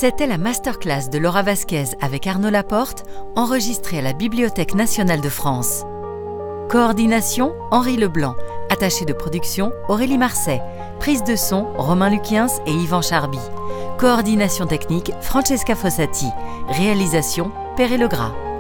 C'était la masterclass de Laura Vasquez avec Arnaud Laporte, enregistrée à la Bibliothèque nationale de France. Coordination, Henri Leblanc. Attaché de production, Aurélie Marseille. Prise de son, Romain Luquiens et Yvan Charby. Coordination technique, Francesca Fossati. Réalisation, Perret Legras.